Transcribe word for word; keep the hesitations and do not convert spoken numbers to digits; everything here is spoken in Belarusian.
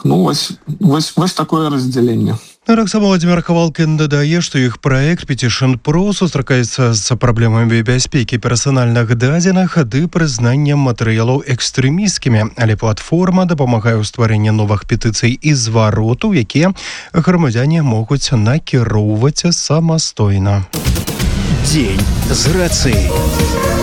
Ну вось, вось, вось такое раздзяленне. Таксама Владимир Хавалкін дадае, што іх праект Petition Pro сустракаецца з праблемамі бяспекі персанальных дадзеных ды прызнаннем матэрыялаў экстрэмісцкімі, але платформа дапамагае ў стварэнні новых петыцый і зваротаў, якія грамадзяне могуць накіроўваць самастойна. Дзень з рацыяй.